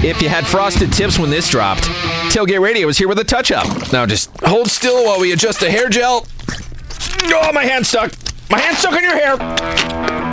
if you had frosted tips when this dropped. Tailgate Radio is here with a touch-up. Now just hold still while we adjust the hair gel. Oh, my hand's stuck. My hand's stuck in your hair.